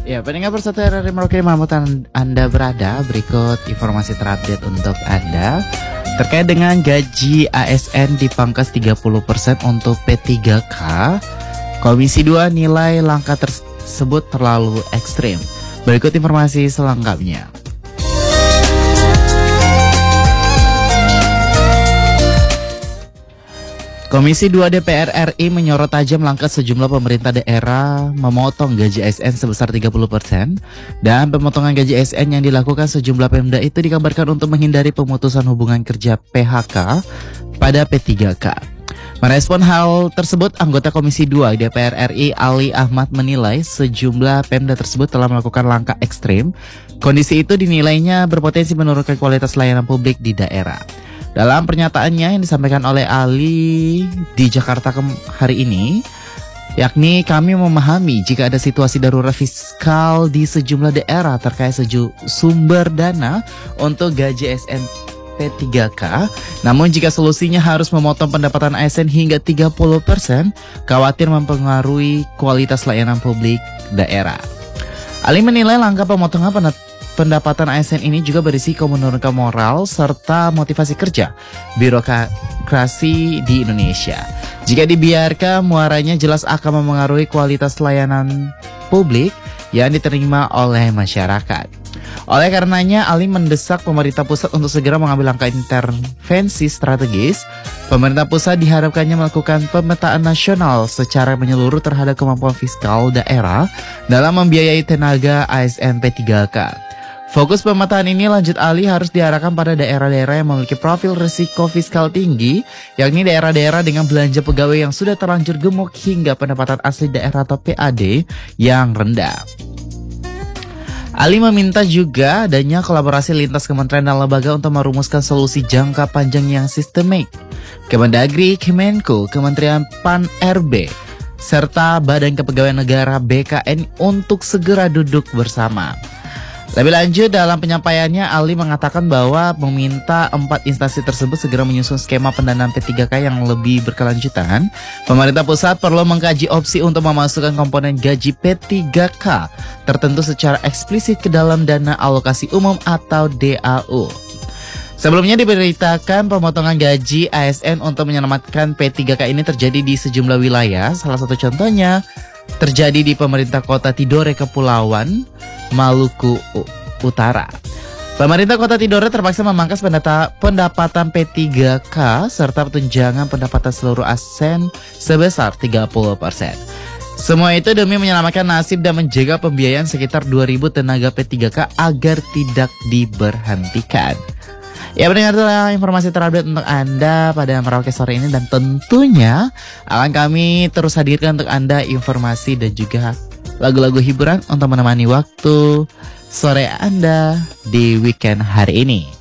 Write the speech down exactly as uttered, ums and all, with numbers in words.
Ya, pendengar Persatu R R I Merauke dimanapun Anda berada, berikut informasi terupdate untuk Anda terkait dengan gaji A S N dipangkas tiga puluh persen untuk P tiga K. Komisi dua nilai langkah tersebut terlalu ekstrim. Berikut informasi selengkapnya. Komisi dua D P R R I menyorot tajam langkah sejumlah pemerintah daerah memotong gaji A S N sebesar tiga puluh persen, dan pemotongan gaji A S N yang dilakukan sejumlah Pemda itu dikabarkan untuk menghindari pemutusan hubungan kerja P H K pada P tiga K. Merespon hal tersebut, anggota Komisi dua D P R R I Ali Ahmad menilai sejumlah Pemda tersebut telah melakukan langkah ekstrim. Kondisi itu dinilainya berpotensi menurunkan kualitas layanan publik di daerah. Dalam pernyataannya yang disampaikan oleh Ali di Jakarta hari ini, yakni kami memahami jika ada situasi darurat fiskal di sejumlah daerah terkait seju sumber dana untuk gaji A S N P tiga K. Namun jika solusinya harus memotong pendapatan A S N hingga tiga puluh persen, khawatir mempengaruhi kualitas layanan publik daerah. Ali menilai langkah pemotongan pendapatan Pendapatan A S N ini juga berisiko menurunkan moral serta motivasi kerja birokrasi di Indonesia. Jika dibiarkan, muaranya jelas akan memengaruhi kualitas layanan publik yang diterima oleh masyarakat. Oleh karenanya, Ali mendesak pemerintah pusat untuk segera mengambil langkah intervensi strategis. Pemerintah pusat diharapkannya melakukan pemetaan nasional secara menyeluruh terhadap kemampuan fiskal daerah dalam membiayai tenaga A S N P tiga K. Fokus pemetaan ini, lanjut Ali, harus diarahkan pada daerah-daerah yang memiliki profil risiko fiskal tinggi, yakni daerah-daerah dengan belanja pegawai yang sudah terlanjur gemuk hingga pendapatan asli daerah atau P A D yang rendah. Ali meminta juga adanya kolaborasi lintas kementerian dan lembaga untuk merumuskan solusi jangka panjang yang sistemik. Kemendagri, Kemenko, Kementerian Pan R B, serta Badan Kepegawaian Negara B K N untuk segera duduk bersama. Lebih lanjut, dalam penyampaiannya Ali mengatakan bahwa meminta empat instansi tersebut segera menyusun skema pendanaan P tiga K yang lebih berkelanjutan. Pemerintah pusat perlu mengkaji opsi untuk memasukkan komponen gaji P tiga K tertentu secara eksplisit ke dalam dana alokasi umum atau D A U. Sebelumnya diberitakan pemotongan gaji A S N untuk menyelamatkan P tiga K ini terjadi di sejumlah wilayah. Salah satu contohnya terjadi di pemerintah kota Tidore, Kepulauan Maluku Utara. Pemerintah kota Tidore terpaksa memangkas pendapatan P tiga K serta tunjangan pendapatan seluruh A S N sebesar tiga puluh persen. Semua itu demi menyelamatkan nasib dan menjaga pembiayaan sekitar dua ribu tenaga P tiga K agar tidak diberhentikan. Ya, mendengar itulah informasi terupdate untuk Anda pada Merauke sore ini, dan tentunya akan kami terus hadirkan untuk Anda informasi dan juga lagu-lagu hiburan untuk menemani waktu sore Anda di weekend hari ini.